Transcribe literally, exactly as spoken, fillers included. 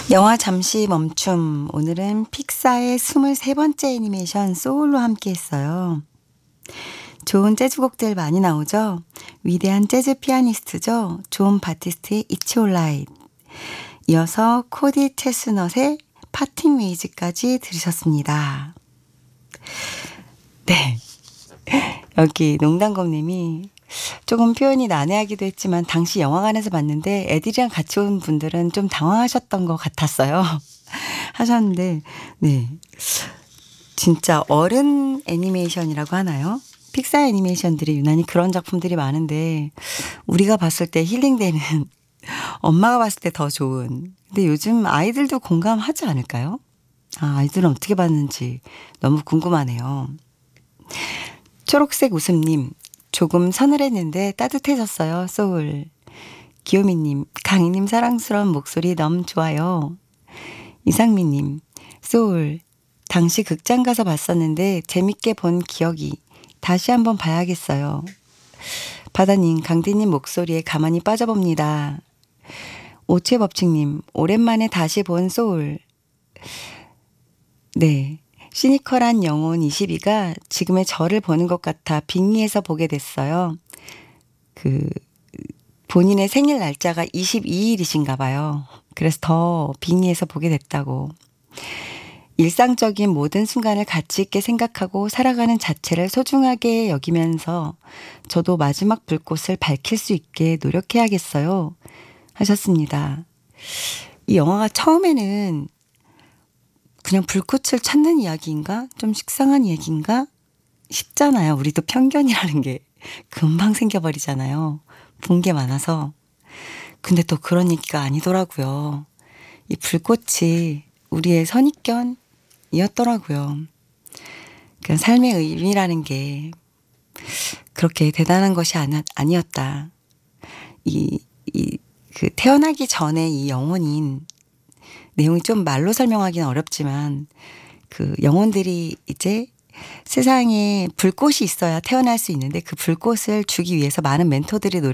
영화 잠시 멈춤. 오늘은 픽사의 스물세 번째 애니메이션 소울로 함께 했어요. 좋은 재즈곡들 많이 나오죠. 위대한 재즈 피아니스트죠. 존 바티스트의 It's Alright. 이어서 코디 체스넛의 파팅 웨이즈까지 들으셨습니다. 네. 여기 농담검님이 조금 표현이 난해하기도 했지만 당시 영화관에서 봤는데 애들이랑 같이 온 분들은 좀 당황하셨던 것 같았어요. 하셨는데 네, 진짜 어른 애니메이션이라고 하나요? 픽사 애니메이션들이 유난히 그런 작품들이 많은데 우리가 봤을 때 힐링되는 엄마가 봤을 때 더 좋은. 근데 요즘 아이들도 공감하지 않을까요? 아, 아이들은 어떻게 봤는지 너무 궁금하네요. 초록색 웃음님, 조금 서늘했는데 따뜻해졌어요. 소울. 기요미님, 강희님 사랑스러운 목소리 너무 좋아요. 이상미님, 소울. 당시 극장 가서 봤었는데 재밌게 본 기억이. 다시 한번 봐야겠어요. 바다님, 강디님 목소리에 가만히 빠져봅니다. 오체법칙님, 오랜만에 다시 본 소울. 네. 시니컬한 영혼 이십이가 지금의 저를 보는 것 같아 빙의해서 보게 됐어요. 그 본인의 생일 날짜가 이십이 일이신가 봐요. 그래서 더 빙의해서 보게 됐다고. 일상적인 모든 순간을 가치 있게 생각하고 살아가는 자체를 소중하게 여기면서 저도 마지막 불꽃을 밝힐 수 있게 노력해야겠어요. 하셨습니다. 이 영화가 처음에는 그냥 불꽃을 찾는 이야기인가? 좀 식상한 이야기인가? 싶잖아요. 우리도 편견이라는 게 금방 생겨버리잖아요. 본 게 많아서. 근데 또 그런 얘기가 아니더라고요. 이 불꽃이 우리의 선입견이었더라고요. 그러니까 삶의 의미라는 게 그렇게 대단한 것이 아니, 아니었다. 이, 이, 그 태어나기 전에 이 영혼인 내용이 좀 말로 설명하기는 어렵지만 그 영혼들이 이제 세상에 불꽃이 있어야 태어날 수 있는데 그 불꽃을 주기 위해서 많은 멘토들이 노력